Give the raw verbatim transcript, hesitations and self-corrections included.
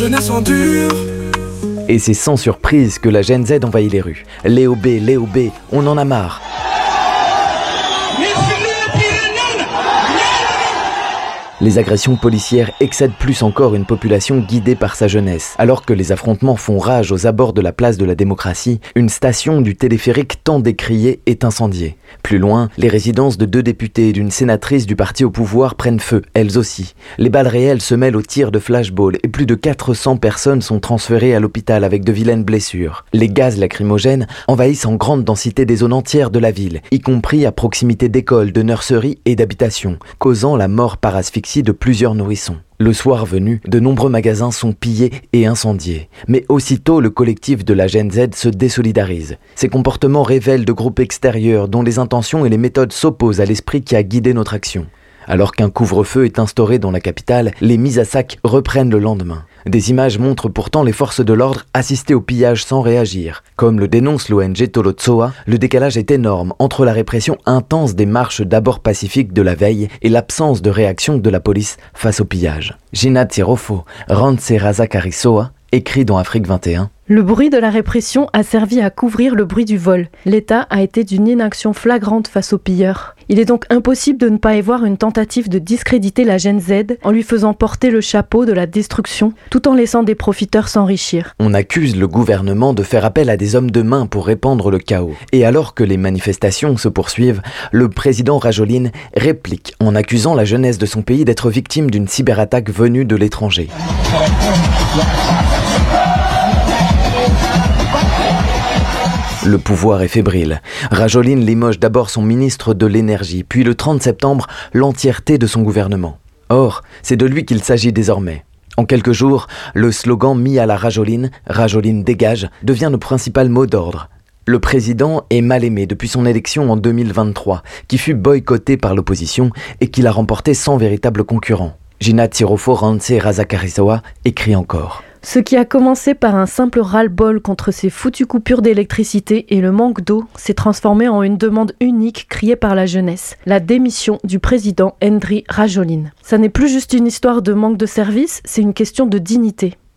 Et c'est sans surprise que la Gen Z envahit les rues. Léo B, Léo B, on en a marre. Les agressions policières excèdent plus encore une population guidée par sa jeunesse. Alors que les affrontements font rage aux abords de la place de la Démocratie, une station du téléphérique tant décriée est incendiée. Plus loin, les résidences de deux députés et d'une sénatrice du parti au pouvoir prennent feu, elles aussi. Les balles réelles se mêlent aux tirs de flashball et plus de quatre cents personnes sont transférées à l'hôpital avec de vilaines blessures. Les gaz lacrymogènes envahissent en grande densité des zones entières de la ville, y compris à proximité d'écoles, de nurseries et d'habitations, causant la mort par asphyxie de plusieurs nourrissons. Le soir venu, de nombreux magasins sont pillés et incendiés. Mais aussitôt, le collectif de la Gen Z se désolidarise. Ces comportements révèlent de groupes extérieurs dont les intentions et les méthodes s'opposent à l'esprit qui a guidé notre action. Alors qu'un couvre-feu est instauré dans la capitale, les mises à sac reprennent le lendemain. Des images montrent pourtant les forces de l'ordre assister au pillage sans réagir. Comme le dénonce l'O N G Tolotsoa, le décalage est énorme entre la répression intense des marches d'abord pacifiques de la veille et l'absence de réaction de la police face au pillage. Gina Tirofo, Rantse Razakarisoa, écrit dans Afrique vingt et un. Le bruit de la répression a servi à couvrir le bruit du vol. L'État a été d'une inaction flagrante face aux pilleurs. Il est donc impossible de ne pas y voir une tentative de discréditer la Gen Z en lui faisant porter le chapeau de la destruction, tout en laissant des profiteurs s'enrichir. On accuse le gouvernement de faire appel à des hommes de main pour répandre le chaos. Et alors que les manifestations se poursuivent, le président Rajoelina réplique en accusant la jeunesse de son pays d'être victime d'une cyberattaque venue de l'étranger. Le pouvoir est fébrile. Rajoelina limoge d'abord son ministre de l'énergie, puis le trente septembre, l'entièreté de son gouvernement. Or, c'est de lui qu'il s'agit désormais. En quelques jours, le slogan mis à la Rajoelina, « Rajoelina dégage », devient le principal mot d'ordre. Le président est mal aimé depuis son élection en deux mille vingt-trois, qui fut boycottée par l'opposition et qu'il a remporté sans véritable concurrent. Gina Tirofo Rantse Razakarisoa écrit encore. Ce qui a commencé par un simple ras-le-bol contre ces foutues coupures d'électricité et le manque d'eau s'est transformé en une demande unique criée par la jeunesse, la démission du président Andry Rajoelina. Ça n'est plus juste une histoire de manque de service, c'est une question de dignité.